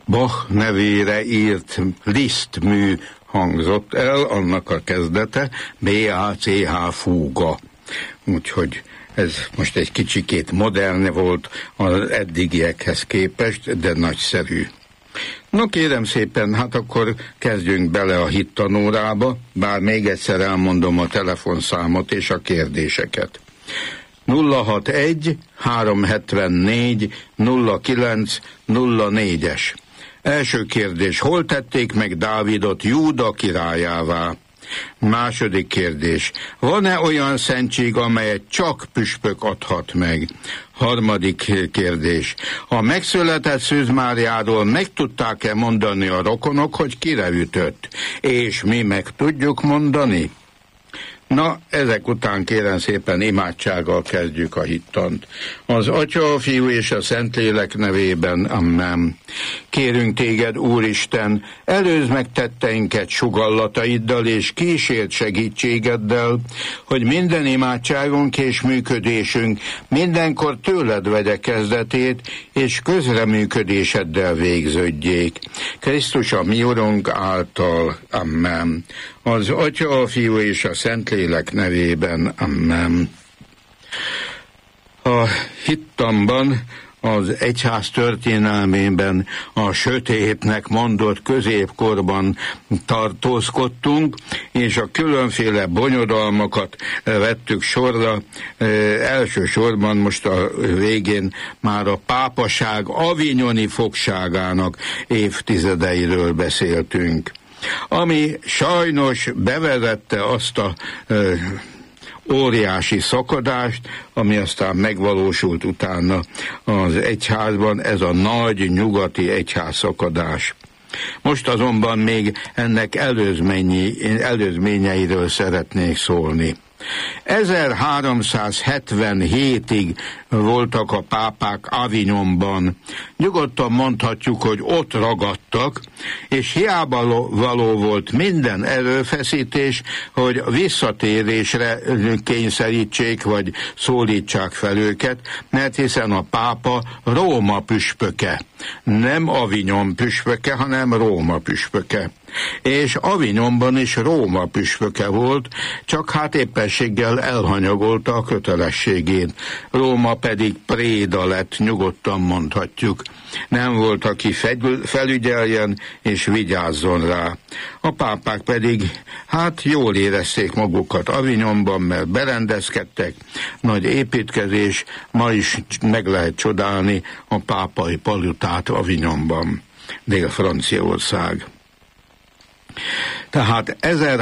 Bach nevére írt Liszt mű hangzott el, annak a kezdete B-A-C-H fúga. Úgyhogy ez most egy kicsikét modern volt az eddigiekhez képest, de nagyszerű. No kérem szépen, hát akkor kezdjünk bele a hittanórába, bár még egyszer elmondom a telefonszámot és a kérdéseket. 061 374 09 04-es. Első kérdés, hol tették meg Dávidot Júda királyává? Második kérdés, van-e olyan szentség, amelyet csak püspök adhat meg? Harmadik kérdés, a megszületett Szűz Máriáról meg tudták-e mondani a rokonok, hogy kire ütött? És mi meg tudjuk mondani? Na, ezek után kérem szépen imádsággal kezdjük a hittant. Az Atya, a Fiú és a Szentlélek nevében, amen. Kérünk téged, Úristen, előzd meg tetteinket sugallataiddal és kísért segítségeddel, hogy minden imádságunk és működésünk mindenkor tőled vegye kezdetét, és közreműködéseddel végződjék. Krisztus a mi Urunk által, amen. Az Atya, a Fiú és a Szentlélek nevében, amen. A hittamban, az egyház történelmében a sötétnek mondott középkorban tartózkodtunk, és a különféle bonyodalmakat vettük sorra. Elsősorban most a végén már a pápaság avignoni fogságának évtizedeiről beszéltünk, ami sajnos bevezette azt a óriási szakadást, ami aztán megvalósult utána az egyházban, ez a nagy nyugati egyház szakadás. Most azonban még ennek előzményeiről szeretnék szólni. 1377-ig voltak a pápák Avignonban. Nyugodtan mondhatjuk, hogy ott ragadtak, és hiába való volt minden erőfeszítés, hogy visszatérésre kényszerítsék, vagy szólítsák fel őket, mert hiszen a pápa Róma püspöke. Nem Avignon püspöke, hanem Róma püspöke. És Avignonban is Róma püspöke volt, csak hát éppenséggel elhanyagolta a kötelességét. Róma pedig préda lett, nyugodtan mondhatjuk. Nem volt, aki felügyeljen és vigyázzon rá. A pápák pedig hát jól érezték magukat Avignonban, mert berendezkedtek, nagy építkezés, ma is meg lehet csodálni a pápai palotát Avignonban, Dél-Franciaország. Tehát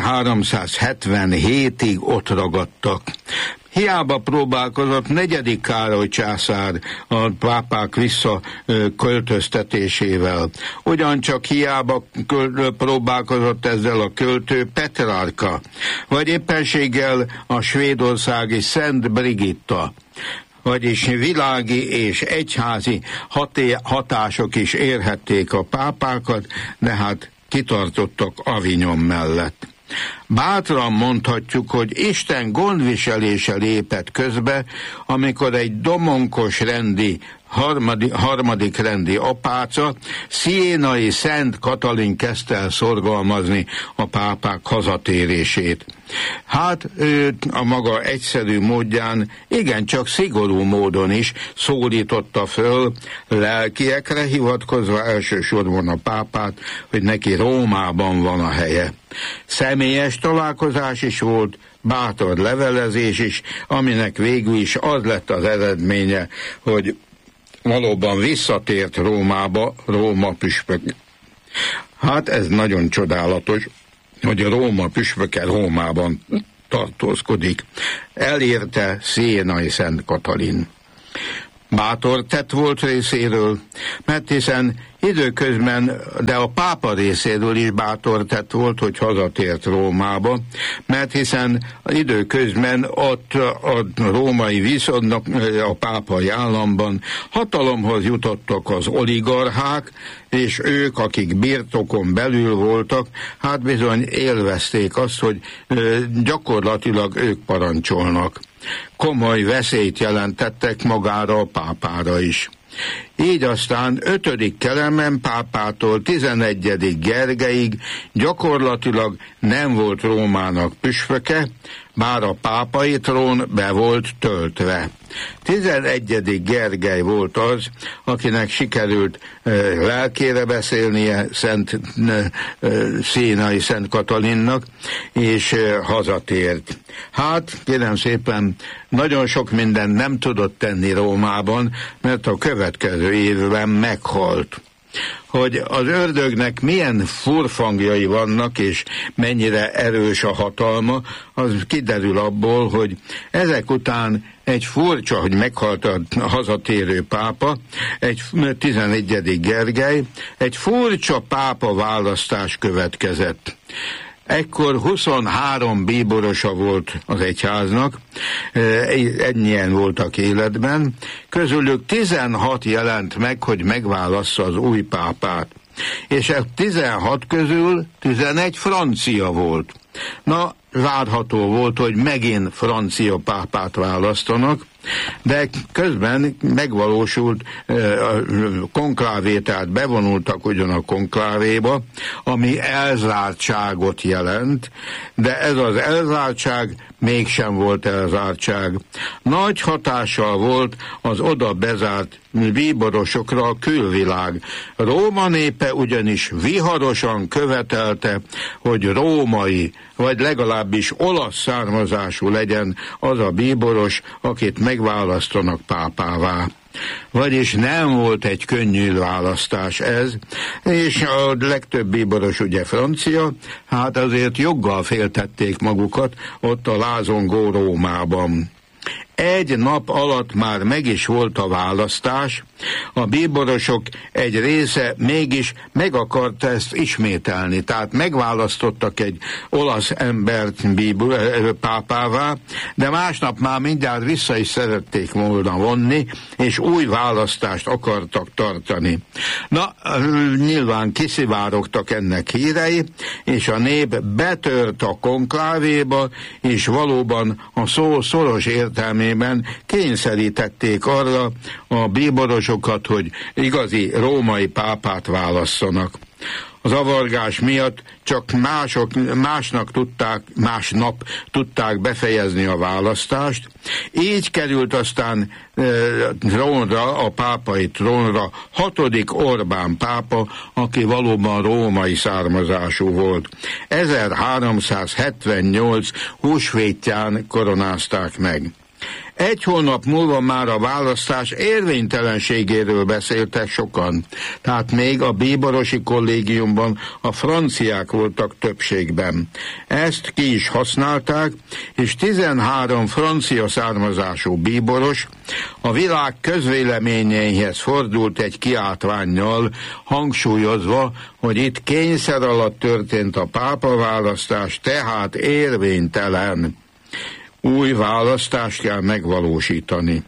1377-ig ott ragadtak. Hiába próbálkozott 4. Károly császár a pápák visszaköltöztetésével. Ugyancsak hiába próbálkozott ezzel a költő Petrárka, vagy éppenséggel a svédországi Szent Brigitta. Vagyis világi és egyházi hatások is érhették a pápákat, de hát kitartottak Avignon mellett. Bátran mondhatjuk, hogy Isten gondviselése lépett közbe, amikor egy domonkos rendi, harmadik rendi apáca, Sienai Szent Katalin kezdte el szorgalmazni a pápák hazatérését. Hát ő a maga egyszerű módján, igencsak szigorú módon is szólította föl, lelkiekre hivatkozva elsősorban a pápát, hogy neki Rómában van a helye. Személyes találkozás is volt, bátor levelezés is, aminek végül is az lett az eredménye, hogy valóban visszatért Rómába, Róma püspök. Hát ez nagyon csodálatos, hogy a Róma püspöke Rómában tartózkodik. Elérte Sienai Szent Katalin. Bátor tett volt részéről, mert hiszen időközben, de a pápa részéről is bátor tett volt, hogy hazatért Rómába, mert hiszen időközben ott a római viszonynak, a pápai államban hatalomhoz jutottak az oligarchák, és ők, akik birtokon belül voltak, hát bizony élvezték azt, hogy gyakorlatilag ők parancsolnak. Komoly veszélyt jelentettek magára a pápára is. Így aztán 5. Kelemen pápától 11. Gergelyig gyakorlatilag nem volt Rómának püspöke, bár a pápai trón be volt töltve. 11. Gergely volt az, akinek sikerült lelkére beszélnie Sienai Szent Katalinnak, és hazatért. Hát, kérem szépen, nagyon sok mindent nem tudott tenni Rómában, mert a következő évben meghalt. Hogy az ördögnek milyen furfangjai vannak, és mennyire erős a hatalma, az kiderül abból, hogy ezek után egy furcsa, hogy meghalt a hazatérő pápa, egy 11. Gergely, egy furcsa pápa választás következett. Ekkor 23 bíborosa volt az egyháznak, ennyien voltak életben, közülük 16 jelent meg, hogy megválassza az új pápát. És a 16 közül 11 francia volt. Na, várható volt, hogy megint francia pápát választanak, de közben megvalósult konklávé, tehát bevonultak ugyan a konklávéba, ami elzártságot jelent, de ez az elzártság mégsem volt elzártság. Nagy hatással volt az oda bezárt bíborosokra a külvilág. Róma népe ugyanis viharosan követelte, hogy római, vagy legalábbis olasz származású legyen az a bíboros, akit megválasztanak pápává. Vagyis nem volt egy könnyű választás ez, és a legtöbb bíboros ugye francia, hát azért joggal féltették magukat ott a lázongó Rómában. Egy nap alatt már meg is volt a választás, a bíborosok egy része mégis meg akarta ezt ismételni, tehát megválasztottak egy olasz embert pápává, de másnap már mindjárt vissza is szerették volna vonni, és új választást akartak tartani. Na, nyilván kiszivárogtak ennek hírei, és a nép betört a konklávéba, és valóban a szó szoros értelmében kényszerítették arra a bíborosokat, hogy igazi római pápát válasszanak. A zavargás miatt csak másnap tudták befejezni a választást. Így került aztán trónra, a pápai trónra 6. Orbán pápa, aki valóban római származású volt. 1378 húsvétján koronázták meg. Egy hónap múlva már a választás érvénytelenségéről beszéltek sokan, tehát még a bíborosi kollégiumban a franciák voltak többségben. Ezt ki is használták, és 13 francia származású bíboros a világ közvéleményeihez fordult egy kiáltvánnyal, hangsúlyozva, hogy itt kényszer alatt történt a pápaválasztás, tehát érvénytelen. Új választást kell megvalósítani.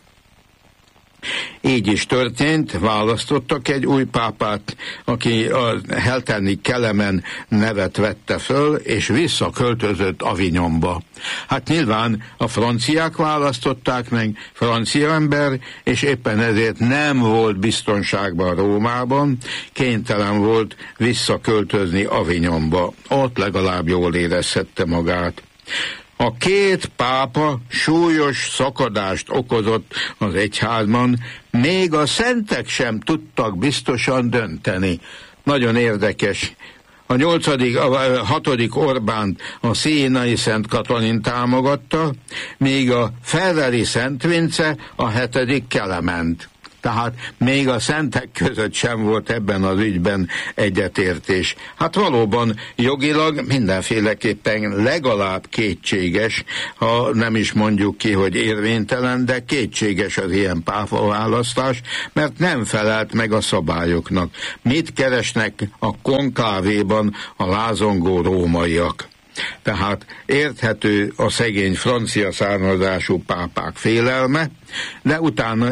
Így is történt, választottak egy új pápát, aki a Helteni Kelemen nevet vette föl, és visszaköltözött Avignonba. Hát nyilván a franciák választották meg, francia ember, és éppen ezért nem volt biztonságban Rómában, kénytelen volt visszaköltözni Avignonba. Ott legalább jól érezhette magát. A két pápa súlyos szakadást okozott az egyházban, még a szentek sem tudtak biztosan dönteni. Nagyon érdekes. A 6. Orbánt a Sienai Szent Katalin támogatta, míg a Ferrari Szent Vince a 7. Kelement. Tehát még a szentek között sem volt ebben az ügyben egyetértés. Hát valóban jogilag mindenféleképpen legalább kétséges, ha nem is mondjuk ki, hogy érvénytelen, de kétséges az ilyen pápaválasztás, mert nem felelt meg a szabályoknak. Mit keresnek a konklávéban a lázongó rómaiak? Tehát érthető a szegény francia származású pápák félelme, de utána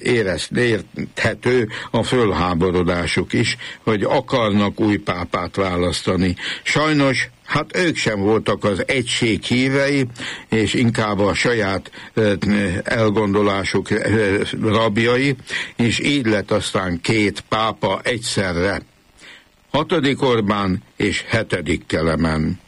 érthető a fölháborodásuk is, hogy akarnak új pápát választani. Sajnos Hát ők sem voltak az egység hívei, és inkább a saját elgondolásuk rabjai, és így lett aztán két pápa egyszerre. 6. Orbán és 7. Kelemen.